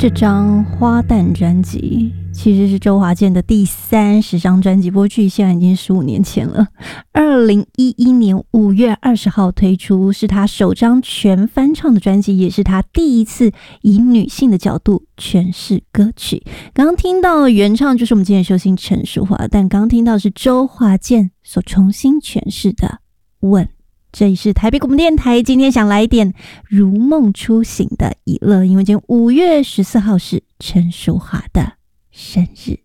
这张花旦专辑其实是周华健的第30张专辑，不过距现在已经15年前了。2011年5月20号推出，是他首张全翻唱的专辑，也是他第一次以女性的角度诠释歌曲。刚刚听到原唱就是我们今天的寿星陈淑桦，但刚听到是周华健所重新诠释的《问》。这里是台北广播电台，今天想来一点如梦初醒的娱乐，因为今天5月14号是陈淑桦的生日。